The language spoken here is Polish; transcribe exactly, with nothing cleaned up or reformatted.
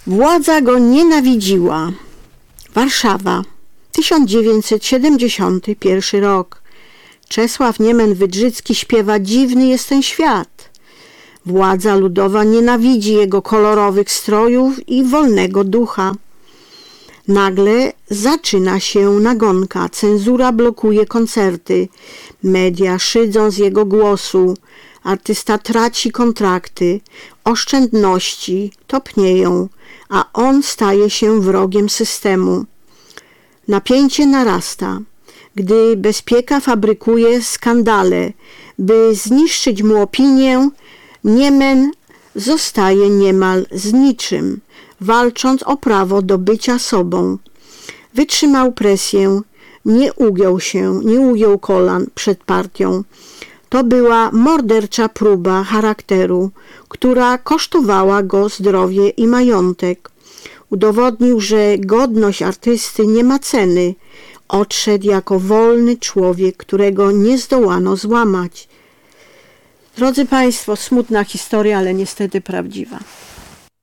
Władza go nienawidziła. Warszawa, tysiąc dziewięćset siedemdziesiąty pierwszy rok. Czesław Niemen-Wydrzycki śpiewa Dziwny jest ten świat. Władza ludowa nienawidzi jego kolorowych strojów i wolnego ducha. Nagle zaczyna się nagonka, cenzura blokuje koncerty, media szydzą z jego głosu, artysta traci kontrakty, oszczędności topnieją, a on staje się wrogiem systemu. Napięcie narasta, gdy bezpieka fabrykuje skandale, by zniszczyć mu opinię, Niemen zostaje niemal z niczym, walcząc o prawo do bycia sobą. Wytrzymał presję, nie ugiął się, nie ugiął kolan przed partią. To była mordercza próba charakteru, która kosztowała go zdrowie i majątek. Udowodnił, że godność artysty nie ma ceny. Odszedł jako wolny człowiek, którego nie zdołano złamać. Drodzy Państwo, smutna historia, ale niestety prawdziwa.